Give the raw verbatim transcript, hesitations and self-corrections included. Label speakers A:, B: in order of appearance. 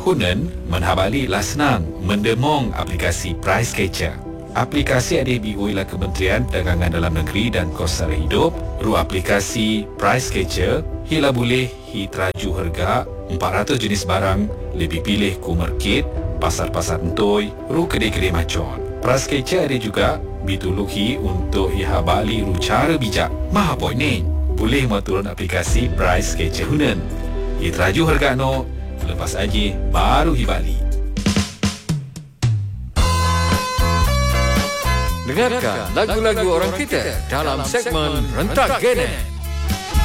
A: Hunan menhabali lah senang mendemong aplikasi Price Catcher. Aplikasi ada B O oleh Kementerian Perdagangan Dalam Negeri dan Kos Sara Hidup. Ru aplikasi Price Catcher hila boleh hi teraju harga empat ratus jenis barang, lebih pilih ku market, pasar-pasar entoi, ru kedai-kedai macon. Price Catcher ada juga bituluhi untuk iha bali ru cara bijak. Maha poin ni. Boleh mau turun aplikasi Price Catcher Hunan. Hi teraju harga no, lepas aja baru hi bali.
B: Dengarkan lagu-lagu orang kita dalam segmen Rentak Genet.